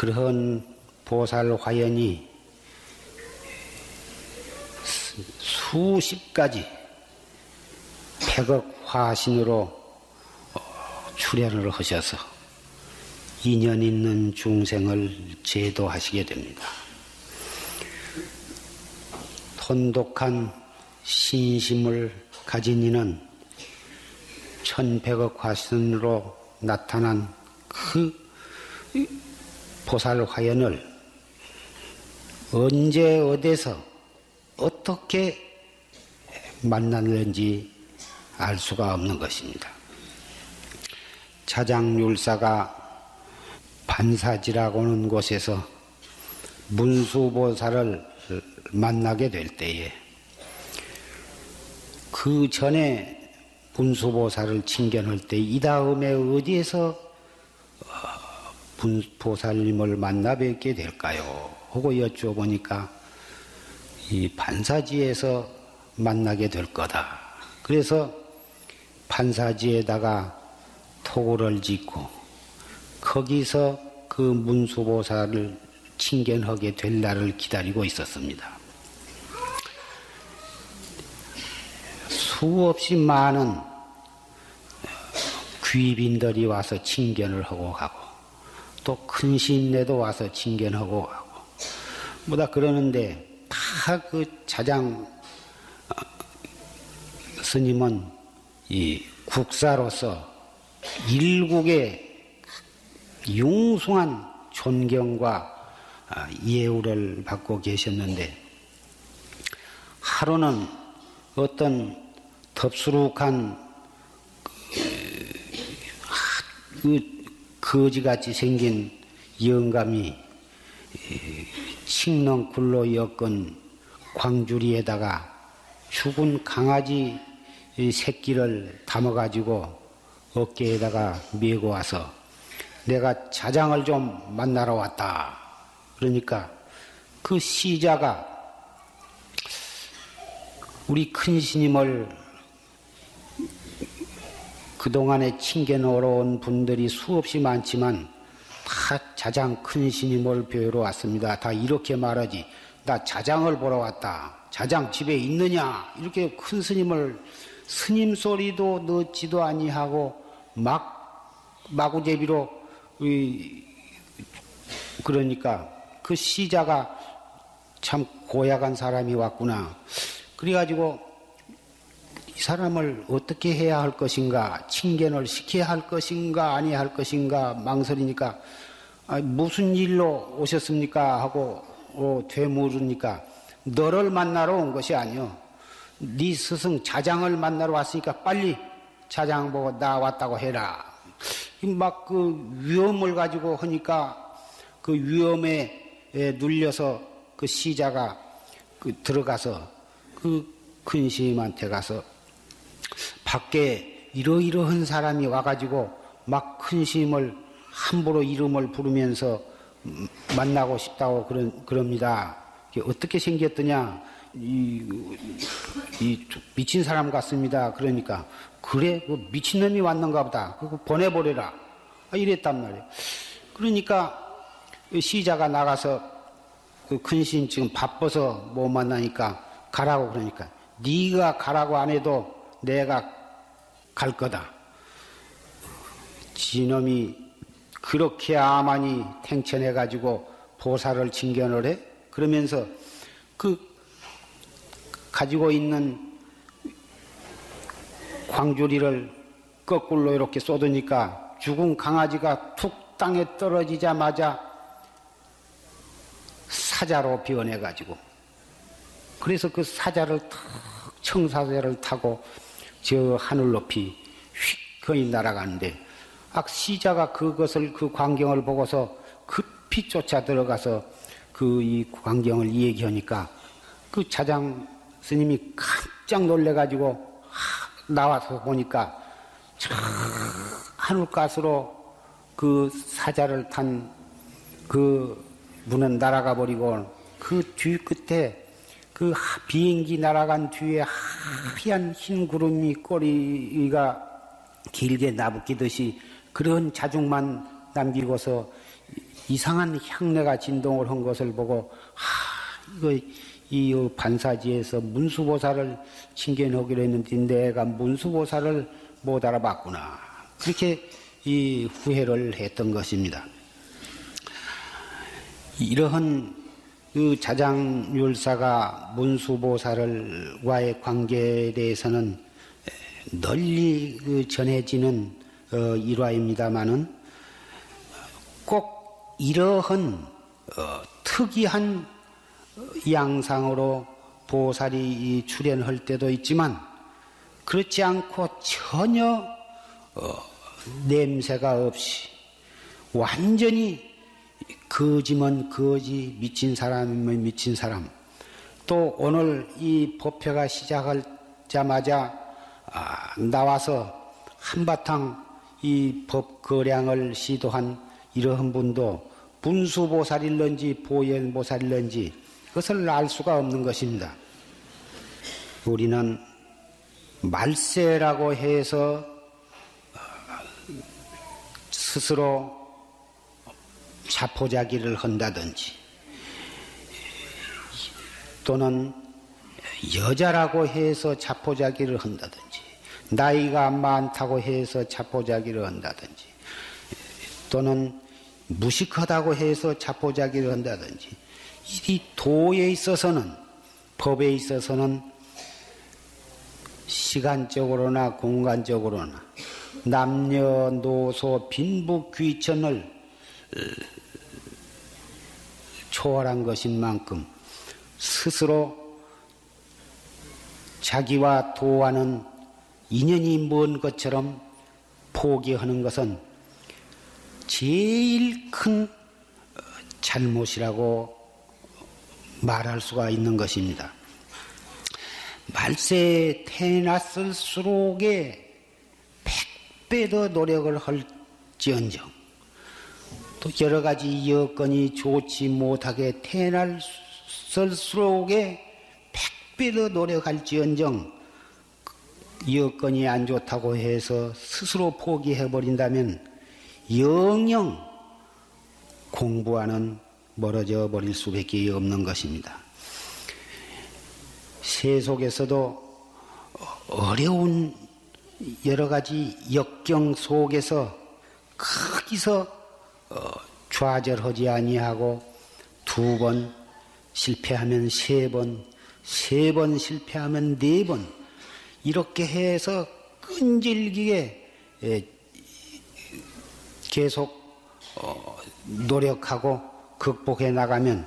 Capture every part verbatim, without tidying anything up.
그런 보살 화연이 수십 가지 백억 화신으로 출현을 하셔서 인연 있는 중생을 제도하시게 됩니다. 돈독한 신심을 가진 이는 천백억 화신으로 나타난 그 보살 화연을 언제 어디서 어떻게 만났는지 알 수가 없는 것입니다. 자장율사가 반사지라고 하는 곳에서 문수보살을 만나게 될 때에 그 전에 문수보살을 칭견할 때 이 다음에 어디에서 보살님을 만나 뵙게 될까요? 하고 여쭤보니까 이 반사지에서 만나게 될 거다. 그래서 반사지에다가 토굴을 짓고 거기서 그 문수보살을 칭견하게 될 날을 기다리고 있었습니다. 수없이 많은 귀빈들이 와서 칭견을 하고 가고 또 큰 신내도 와서 칭견하고 가고 뭐다 그러는데 다 그 자장 스님은 이 국사로서 일국의 융숭한 존경과 예우를 받고 계셨는데 하루는 어떤 덥수룩한 그 거지같이 생긴 영감이 칡렁굴로 엮은 광주리에다가 죽은 강아지 새끼를 담아가지고 어깨에다가 메고 와서 내가 자장을 좀 만나러 왔다. 그러니까 그 시자가 우리 큰 스님을 그동안에 칭견하러 온 분들이 수없이 많지만 다 자장 큰 스님을 뵈러 왔습니다. 다 이렇게 말하지. 나 자장을 보러 왔다. 자장 집에 있느냐? 이렇게 큰 스님을 스님 소리도 넣지도 아니하고 막 마구제비로 그러니까 그 시자가 참 고약한 사람이 왔구나. 그래가지고 이 사람을 어떻게 해야 할 것인가, 칭견을 시켜야 할 것인가 아니야 할 것인가 망설이니까 아, 무슨 일로 오셨습니까 하고 어, 되물으니까 너를 만나러 온 것이 아니오. 네 스승 자장을 만나러 왔으니까 빨리 자장 보고 나 왔다고 해라. 막 그 위험을 가지고 하니까 그 위험에 눌려서 그 시자가 그 들어가서 그 큰 스님한테 가서 밖에 이러이러한 사람이 와가지고 막 큰 스님을 함부로 이름을 부르면서 만나고 싶다고 그런, 그럽니다. 어떻게 생겼더냐? 이, 이 미친 사람 같습니다. 그러니까 그래? 그 미친놈이 왔는가 보다. 그거 보내버려라. 이랬단 말이에요. 그러니까 시자가 나가서 그 큰 스님 지금 바빠서 못 만나니까 가라고 그러니까 네가 가라고 안 해도 내가 갈 거다. 지놈이 그렇게 아만이 탱천해가지고 보살을 칭견을 해? 그러면서 그 가지고 있는 광주리를 거꾸로 이렇게 쏟으니까 죽은 강아지가 툭 땅에 떨어지자마자 사자로 변해가지고 그래서 그 사자를 탁 청사자를 타고 저 하늘 높이 휙 거의 날아가는데 악 시자가 그것을 그 광경을 보고서 급히 쫓아 들어가서 그 이 광경을 얘기하니까 그 자장 스님이 깜짝 놀래가지고 나와서 보니까 저 하늘가스로 그 사자를 탄 그 문은 날아가 버리고 그 뒤 끝에 그 비행기 날아간 뒤에 하얀 흰 구름이 꼬리가 길게 나부끼듯이 그런 자중만 남기고서 이상한 향내가 진동을 한 것을 보고 하, 이거 이 반사지에서 문수보살을 칭견하기로 했는데 내가 문수보살을 못 알아봤구나. 그렇게 이 후회를 했던 것입니다. 이러한 그 자장율사가 문수보살과의 관계에 대해서는 널리 그 전해지는 어, 일화입니다마는 꼭 이러한 어, 특이한 양상으로 보살이 출현할 때도 있지만 그렇지 않고 전혀 어, 냄새가 없이 완전히 거지면 거지, 미친 사람이면 미친 사람. 또 오늘 이 법회가 시작하자마자 아, 나와서 한바탕 이 법거량을 시도한 이러한 분도 분수보살일런지 보현보살일런지 그것을 알 수가 없는 것입니다. 우리는 말세라고 해서 스스로 자포자기를 한다든지 또는 여자라고 해서 자포자기를 한다든지 나이가 많다고 해서 자포자기를 한다든지 또는 무식하다고 해서 자포자기를 한다든지 이 도에 있어서는 법에 있어서는 시간적으로나 공간적으로나 남녀노소 빈부귀천을 초월한 것인 만큼 스스로 자기와 도와는 인연이 먼 것처럼 포기하는 것은 제일 큰 잘못이라고 말할 수가 있는 것입니다. 말세에 태어났을수록에 백배 더 노력을 할지언정 또 여러 가지 여건이 좋지 못하게 태어났을수록에 백배 더 노력할지언정 여건이 안 좋다고 해서 스스로 포기해버린다면 영영 공부와는 멀어져 버릴 수밖에 없는 것입니다. 세속에서도 어려운 여러 가지 역경 속에서 거기서 좌절하지 아니하고 두 번 실패하면 세 번, 세 번 실패하면 네 번 이렇게 해서 끈질기게 계속 노력하고 극복해 나가면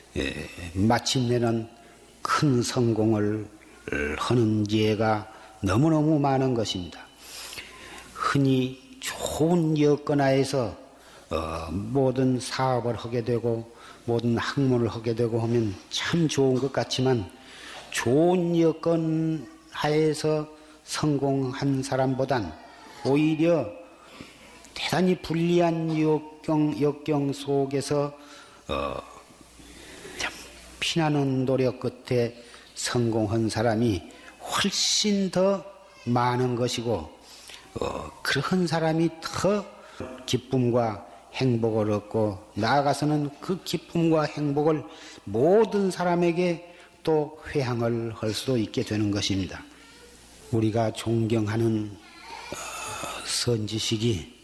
마침내는 큰 성공을 하는 예가 너무너무 많은 것입니다. 흔히 좋은 여건 하에서 모든 사업을 하게 되고 모든 학문을 하게 되고 하면 참 좋은 것 같지만 좋은 여건 하에서 성공한 사람보단 오히려 대단히 불리한 역경, 역경 속에서 어, 참 피나는 노력 끝에 성공한 사람이 훨씬 더 많은 것이고 어, 그런 사람이 더 기쁨과 행복을 얻고 나아가서는 그 기쁨과 행복을 모든 사람에게 또 회항을 할 수도 있게 되는 것입니다. 우리가 존경하는 어, 선지식이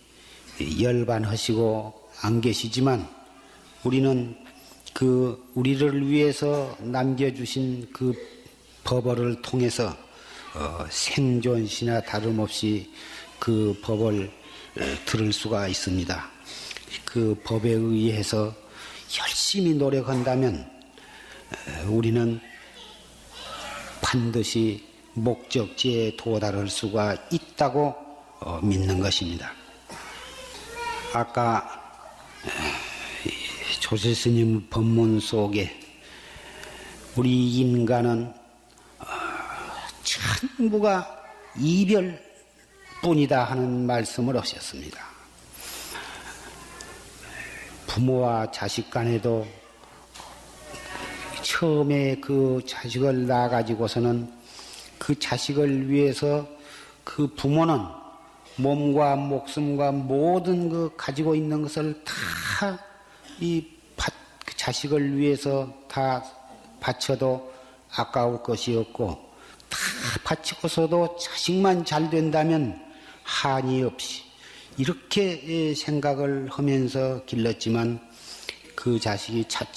열반하시고 안 계시지만 우리는 그 우리를 위해서 남겨주신 그 법어를 통해서 어, 생존시나 다름없이 그 법을 들을 수가 있습니다. 그 법에 의해서 열심히 노력한다면 우리는 반드시 목적지에 도달할 수가 있다고 어, 믿는 것입니다. 아까 조실스님 법문 속에 우리 인간은 전부가 이별뿐이다 하는 말씀을 하셨습니다. 부모와 자식 간에도 처음에 그 자식을 낳아가지고서는 그 자식을 위해서 그 부모는 몸과 목숨과 모든 그 가지고 있는 것을 다 이 바, 그 자식을 위해서 다 바쳐도 아까울 것이 없고, 다 바치고서도 자식만 잘 된다면 한이 없이 이렇게 생각을 하면서 길렀지만 그 자식이 차